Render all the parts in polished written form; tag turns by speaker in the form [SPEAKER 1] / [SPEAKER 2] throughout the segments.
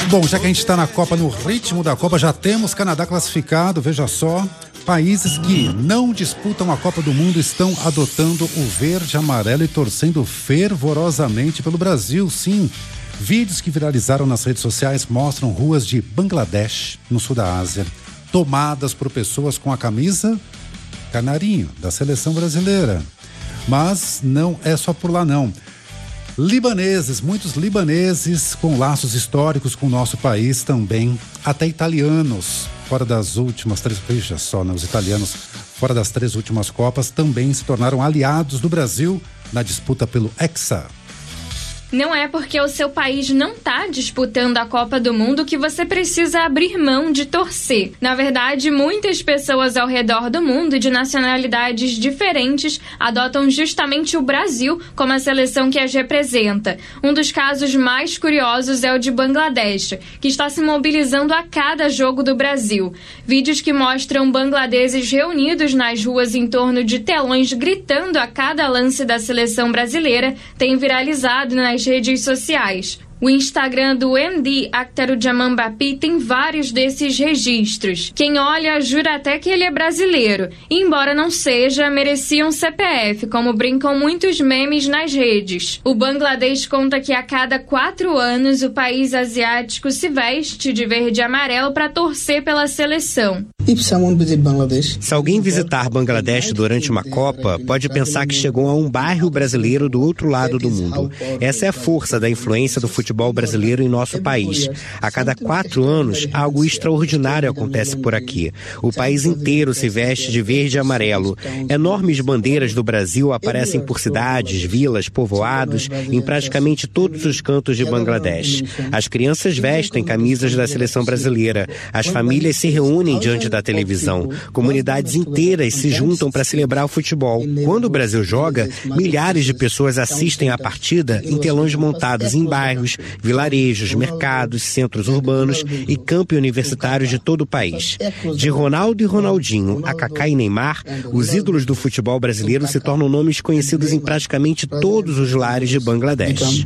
[SPEAKER 1] Bom, já que a gente está na Copa, no ritmo da Copa, já temos Canadá classificado, veja só. Países que não disputam a Copa do Mundo estão adotando o verde e amarelo e torcendo fervorosamente pelo Brasil, sim. Vídeos que viralizaram nas redes sociais mostram ruas de Bangladesh, no sul da Ásia, tomadas por pessoas com a camisa canarinho da seleção brasileira. Mas não é só por lá, não. Libaneses, muitos libaneses com laços históricos com o nosso país também, até italianos, fora das últimas três, veja só, né? Os italianos, fora das 3 últimas Copas, também se tornaram aliados do Brasil na disputa pelo Hexa.
[SPEAKER 2] Não é porque o seu país não está disputando a Copa do Mundo que você precisa abrir mão de torcer. Na verdade, muitas pessoas ao redor do mundo de nacionalidades diferentes adotam justamente o Brasil como a seleção que as representa. Um dos casos mais curiosos é o de Bangladesh, que está se mobilizando a cada jogo do Brasil. Vídeos que mostram bangladeses reunidos nas ruas em torno de telões gritando a cada lance da seleção brasileira têm viralizado nas redes sociais. O Instagram do MD Akhtarujaman Bappi tem vários desses registros. Quem olha jura até que ele é brasileiro. E, embora não seja, merecia um CPF, como brincam muitos memes nas redes. O Bangladesh conta que a cada 4 anos o país asiático se veste de verde e amarelo para torcer pela seleção.
[SPEAKER 3] Se alguém visitar Bangladesh durante uma Copa, pode pensar que chegou a um bairro brasileiro do outro lado do mundo. Essa é a força da influência do futebol brasileiro em nosso país. A cada 4 anos, algo extraordinário acontece por aqui. O país inteiro se veste de verde e amarelo. Enormes bandeiras do Brasil aparecem por cidades, vilas, povoados, em praticamente todos os cantos de Bangladesh. As crianças vestem camisas da seleção brasileira. As famílias se reúnem diante da televisão. Comunidades inteiras se juntam para celebrar o futebol. Quando o Brasil joga, milhares de pessoas assistem à partida em telões montados em bairros, vilarejos, mercados, centros urbanos e campi universitários de todo o país. De Ronaldo e Ronaldinho a Kaká e Neymar, os ídolos do futebol brasileiro se tornam nomes conhecidos em praticamente todos os lares de Bangladesh.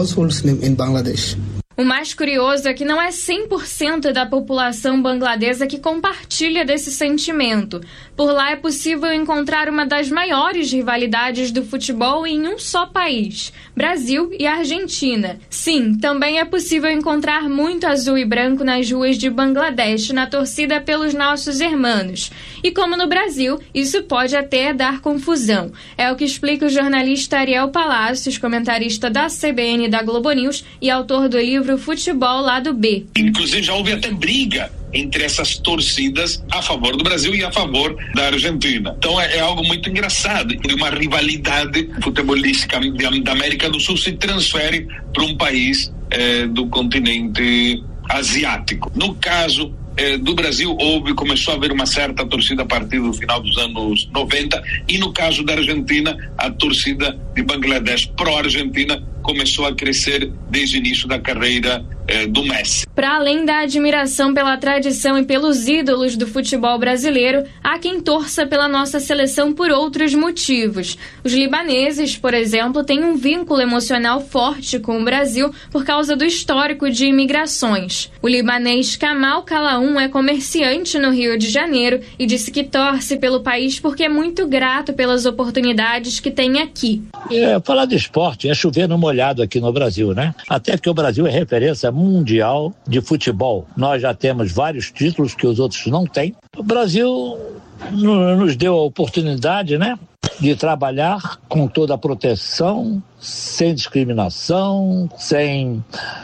[SPEAKER 2] O mais curioso é que não é 100% da população bangladesa que compartilha desse sentimento. Por lá é possível encontrar uma das maiores rivalidades do futebol em um só país, Brasil e Argentina. Sim, também é possível encontrar muito azul e branco nas ruas de Bangladesh na torcida pelos nossos irmãos. E como no Brasil, isso pode até dar confusão. É o que explica o jornalista Ariel Palacios, comentarista da CBN e da Globo News e autor do livro Futebol Lado B.
[SPEAKER 4] Inclusive já houve até briga entre essas torcidas a favor do Brasil e a favor da Argentina. Então é algo muito engraçado. Uma rivalidade futebolística da América do Sul se transfere para um país do continente asiático. No caso do Brasil, começou a haver uma certa torcida a partir do final dos anos 90, e no caso da Argentina, a torcida de Bangladesh pró-Argentina começou a crescer desde o início da carreira do Messi.
[SPEAKER 2] Para além da admiração pela tradição e pelos ídolos do futebol brasileiro, há quem torça pela nossa seleção por outros motivos. Os libaneses, por exemplo, têm um vínculo emocional forte com o Brasil por causa do histórico de imigrações. O libanês Kamal Kalaoum é comerciante no Rio de Janeiro e disse que torce pelo país porque é muito grato pelas oportunidades que tem aqui.
[SPEAKER 5] Falar de esporte é chover no molhado aqui no Brasil, né? Até porque o Brasil é referência mundial de futebol. Nós já temos vários títulos que os outros não têm. O Brasil nos deu a oportunidade, né, de trabalhar com toda a proteção, sem discriminação, sem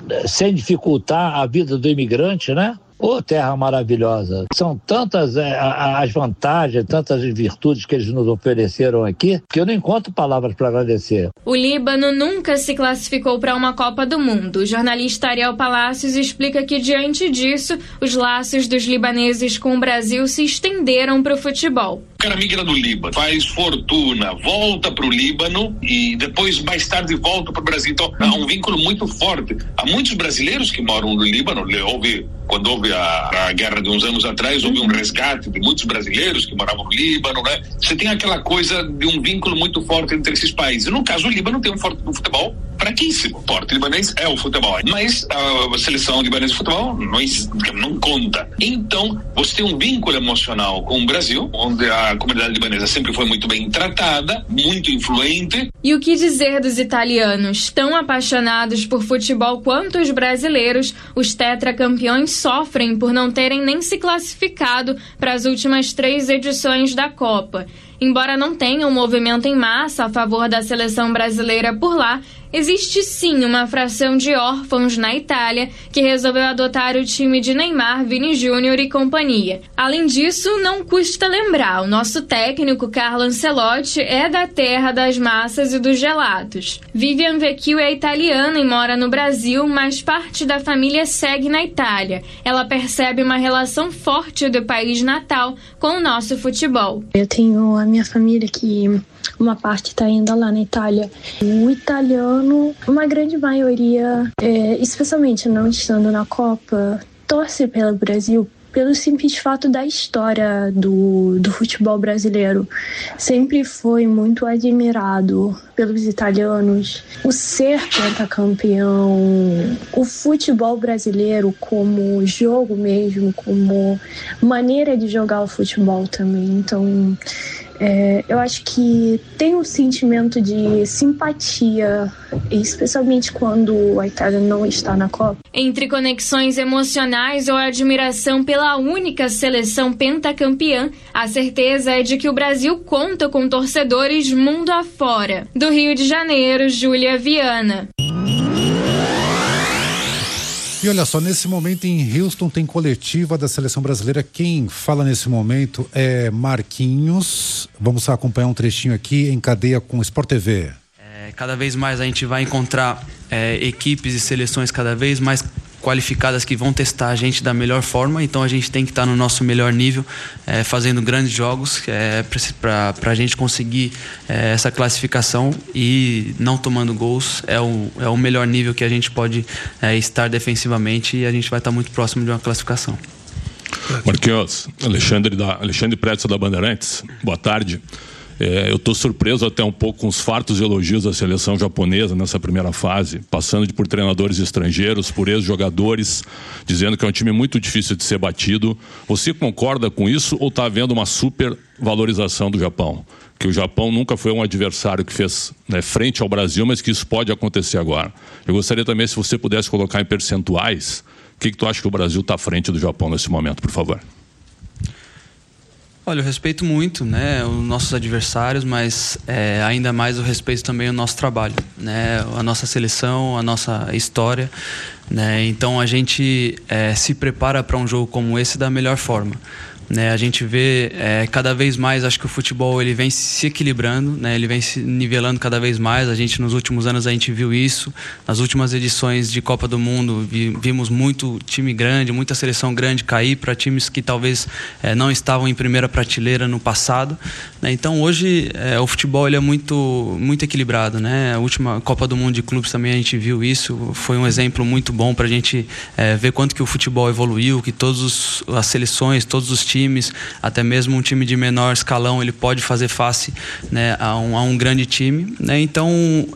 [SPEAKER 5] dificultar a vida do imigrante, né? Ô, terra maravilhosa. São tantas as vantagens, tantas virtudes que eles nos ofereceram aqui, que eu não encontro palavras para agradecer.
[SPEAKER 2] O Líbano nunca se classificou para uma Copa do Mundo. O jornalista Ariel Palacios explica que, diante disso, os laços dos libaneses com o Brasil se estenderam para o futebol.
[SPEAKER 4] O cara migra do Líbano, faz fortuna, volta para o Líbano e depois, mais tarde, volta para o Brasil. Então, há um vínculo muito forte. Há muitos brasileiros que moram no Líbano. Quando houve a guerra de uns anos atrás, houve um resgate de muitos brasileiros que moravam no Líbano, né? Você tem aquela coisa de um vínculo muito forte entre esses países. No caso, o Líbano tem um forte no futebol, fraquíssimo. O porte libanês é o futebol, mas a seleção libanesa de futebol não conta. Então, você tem um vínculo emocional com o Brasil, onde a comunidade libanesa sempre foi muito bem tratada, muito influente.
[SPEAKER 2] E o que dizer dos italianos? Tão apaixonados por futebol quanto os brasileiros, os tetracampeões sofrem por não terem nem se classificado para as últimas 3 edições da Copa. Embora não tenha um movimento em massa a favor da seleção brasileira por lá, existe sim uma fração de órfãos na Itália que resolveu adotar o time de Neymar, Vini Júnior e companhia. Além disso, não custa lembrar, o nosso técnico Carlo Ancelotti é da terra das massas e dos gelatos. Vivian Vecchio é italiana e mora no Brasil, mas parte da família segue na Itália. Ela percebe uma relação forte do país natal com o nosso futebol.
[SPEAKER 6] Eu tenho a minha família que uma parte está ainda lá na Itália. O italiano, uma grande maioria, especialmente não estando na Copa, torce pelo Brasil pelo simples fato da história do futebol brasileiro. Sempre foi muito admirado pelos italianos. O ser pentacampeão, o futebol brasileiro como jogo mesmo, como maneira de jogar o futebol também. Então, eu acho que tem um sentimento de simpatia, especialmente quando a Itália não está na Copa.
[SPEAKER 2] Entre conexões emocionais ou admiração pela única seleção pentacampeã, a certeza é de que o Brasil conta com torcedores mundo afora. Do Rio de Janeiro, Júlia Viana.
[SPEAKER 1] E olha só, nesse momento em Houston tem coletiva da seleção brasileira. Quem fala nesse momento é Marquinhos. Vamos acompanhar um trechinho aqui em cadeia com o Sport TV.
[SPEAKER 7] Cada vez mais a gente vai encontrar equipes e seleções cada vez mais qualificadas que vão testar a gente da melhor forma, então a gente tem que estar no nosso melhor nível, fazendo grandes jogos para a gente conseguir essa classificação e não tomando gols. É o melhor nível que a gente pode estar defensivamente e a gente vai estar muito próximo de uma classificação.
[SPEAKER 8] Marquinhos, Alexandre Pretzel da Bandeirantes, boa tarde. Eu estou surpreso até um pouco com os fartos elogios da seleção japonesa nessa primeira fase, passando por treinadores estrangeiros, por ex-jogadores, dizendo que é um time muito difícil de ser batido. Você concorda com isso ou está havendo uma super valorização do Japão? Que o Japão nunca foi um adversário que fez frente ao Brasil, mas que isso pode acontecer agora. Eu gostaria também, se você pudesse colocar em percentuais, o que tu acha que o Brasil está à frente do Japão nesse momento, por favor?
[SPEAKER 7] Olha, eu respeito muito, os nossos adversários, mas ainda mais eu respeito também o nosso trabalho, a nossa seleção, a nossa história, Então a gente se prepara para um jogo como esse da melhor forma. A gente vê cada vez mais, acho que o futebol ele vem se equilibrando, ele vem se nivelando cada vez mais. A gente nos últimos anos a gente viu isso. Nas últimas edições de Copa do Mundo vimos muito time grande, muita seleção grande cair para times que talvez não estavam em primeira prateleira no passado. Então hoje o futebol ele é muito, muito equilibrado. A última Copa do Mundo de clubes também a gente viu isso. Foi um exemplo muito bom para a gente ver quanto que o futebol evoluiu, que todas as seleções, todos os times, até mesmo um time de menor escalão, ele pode fazer face a um grande time. Então,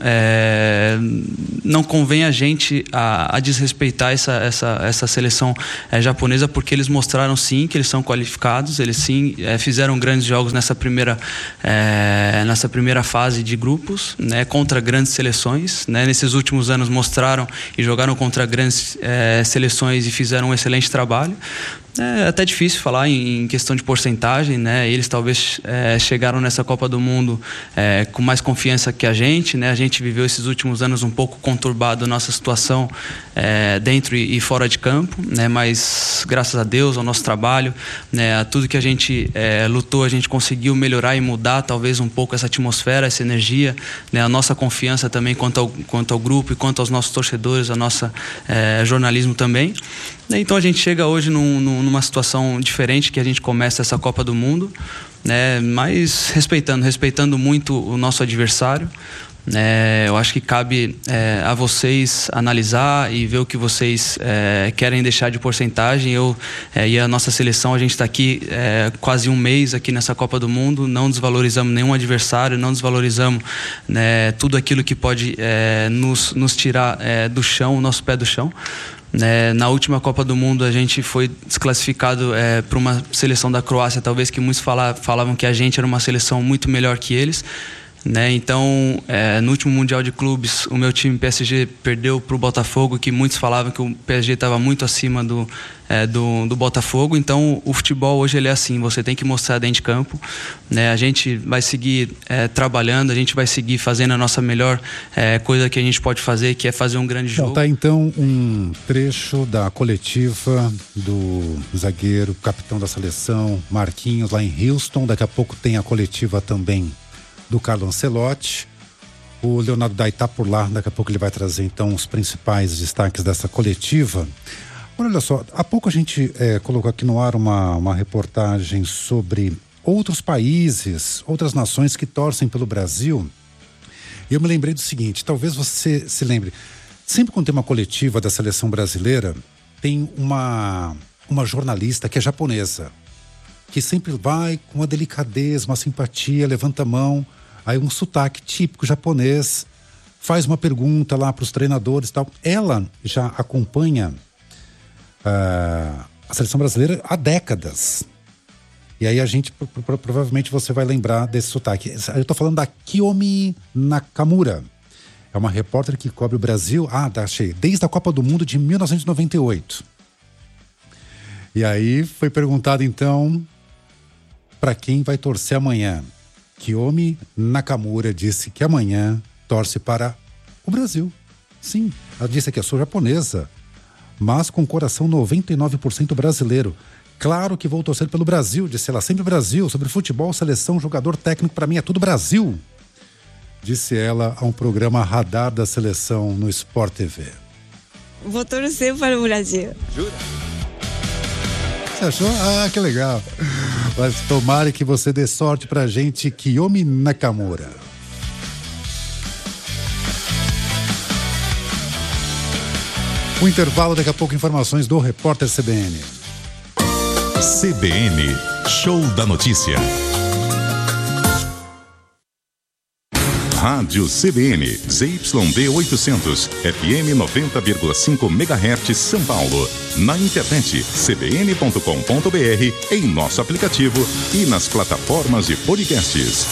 [SPEAKER 7] não convém a gente a desrespeitar essa seleção japonesa, porque eles mostraram sim que eles são qualificados, eles sim fizeram grandes jogos nessa primeira fase de grupos, contra grandes seleções. Nesses últimos anos mostraram e jogaram contra grandes seleções e fizeram um excelente trabalho. É até difícil falar em questão de porcentagem, Eles talvez chegaram nessa Copa do Mundo com mais confiança que a gente, A gente viveu esses últimos anos um pouco conturbado nossa situação dentro e fora de campo, Mas graças a Deus, ao nosso trabalho, a tudo que a gente lutou, a gente conseguiu melhorar e mudar talvez um pouco essa atmosfera, essa energia, A nossa confiança também quanto ao grupo e quanto aos nossos torcedores, a nossa jornalismo também. Então a gente chega hoje numa situação diferente, que a gente começa essa Copa do Mundo, mas respeitando muito o nosso adversário, Eu acho que cabe a vocês analisar e ver o que vocês querem deixar de porcentagem. Eu e a nossa seleção, a gente está aqui quase um mês aqui nessa Copa do Mundo, não desvalorizamos nenhum adversário, não desvalorizamos tudo aquilo que pode nos tirar do chão, o nosso pé do chão. Na última Copa do Mundo a gente foi desclassificado para uma seleção da Croácia, talvez que muitos falavam que a gente era uma seleção muito melhor que eles. Então, no último Mundial de Clubes, o meu time PSG perdeu para o Botafogo, que muitos falavam que o PSG estava muito acima do Botafogo. Então, o futebol hoje ele é assim, você tem que mostrar dentro de campo. A gente vai seguir trabalhando, a gente vai seguir fazendo a nossa melhor coisa que a gente pode fazer, que é fazer um grande jogo.
[SPEAKER 1] Tá então um trecho da coletiva do zagueiro, capitão da seleção, Marquinhos, lá em Houston. Daqui a pouco tem a coletiva também do Carlo Ancelotti. O Leonardo Dai tá por lá, daqui a pouco ele vai trazer então os principais destaques dessa coletiva. Olha só, há pouco a gente colocou aqui no ar uma reportagem sobre outros países, outras nações que torcem pelo Brasil. E eu me lembrei do seguinte, talvez você se lembre, sempre quando tem uma coletiva da seleção brasileira, tem uma jornalista que é japonesa, que sempre vai com uma delicadeza, uma simpatia, levanta a mão, aí um sotaque típico japonês, faz uma pergunta lá para os treinadores e tal. Ela já acompanha a seleção brasileira há décadas. E aí a gente, provavelmente você vai lembrar desse sotaque. Eu estou falando da Kiyomi Nakamura. É uma repórter que cobre o Brasil, achei, desde a Copa do Mundo de 1998. E aí foi perguntado então para quem vai torcer amanhã. Kiyomi Nakamura disse que amanhã torce para o Brasil. Sim, ela disse que eu sou japonesa, mas com coração 99% brasileiro. Claro que vou torcer pelo Brasil, disse ela, sempre Brasil, sobre futebol, seleção, jogador, técnico, para mim é tudo Brasil. Disse ela a um programa Radar da Seleção no Sport TV.
[SPEAKER 9] Vou torcer para o Brasil.
[SPEAKER 1] Jura? Você achou? Que legal. Mas tomara que você dê sorte pra gente, Kiyomi Nakamura. O intervalo, daqui a pouco, informações do repórter CBN.
[SPEAKER 10] CBN, Show da Notícia. Rádio CBN, ZYD 800, FM 90,5 MHz, São Paulo. Na internet, cbn.com.br, em nosso aplicativo e nas plataformas de podcasts.